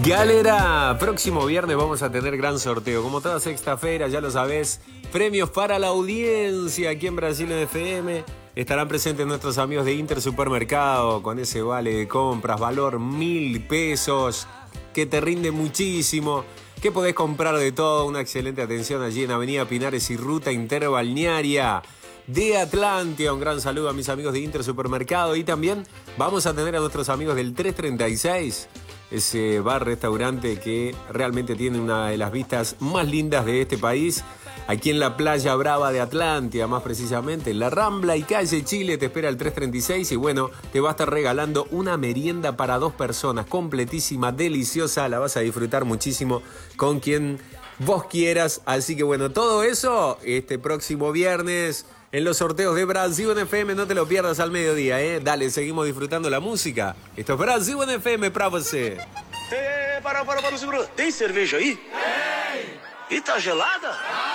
Galera, próximo viernes vamos a tener gran sorteo. Como toda sexta-feira, ya lo sabés, premios para la audiencia aquí en Brasil en FM. Estarán presentes nuestros amigos de Inter Supermercado con ese vale de compras, valor 1.000 pesos, que te rinde muchísimo, que podés comprar de todo. Una excelente atención allí en Avenida Pinares y Ruta Interbalnearia de Atlántida. Un gran saludo a mis amigos de Inter Supermercado. Y también vamos a tener a nuestros amigos del 336, ese bar-restaurante que realmente tiene una de las vistas más lindas de este país, aquí en la Playa Brava de Atlántida, más precisamente en la Rambla y Calle Chile. Te espera el 336 y bueno, te va a estar regalando una merienda para 2 personas, completísima, deliciosa, la vas a disfrutar muchísimo con quien vos quieras. Así que bueno, todo eso este próximo viernes en los sorteos de Brasil en FM. No te lo pierdas al mediodía, ¿eh? Dale, seguimos disfrutando la música. Esto es Brasil en FM pra você. Para, segura. Tem cerveja aí? Tem! E tá gelada?